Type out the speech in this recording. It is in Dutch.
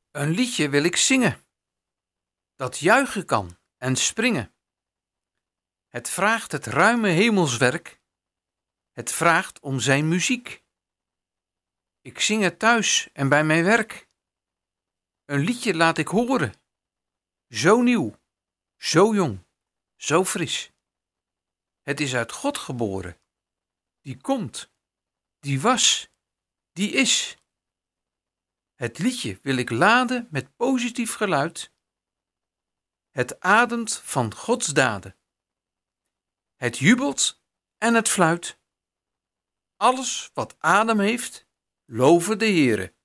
Een liedje wil ik zingen, dat juichen kan en springen. Het vraagt het ruime hemelswerk, het vraagt om zijn muziek. Ik zing het thuis en bij mijn werk. Een liedje laat ik horen, zo nieuw, zo jong, zo fris. Het is uit God geboren, die komt, die was, die is. Het liedje wil ik laden met positief geluid. Het ademt van Gods daden. Het jubelt en het fluit. Alles wat adem heeft, loven de Heere.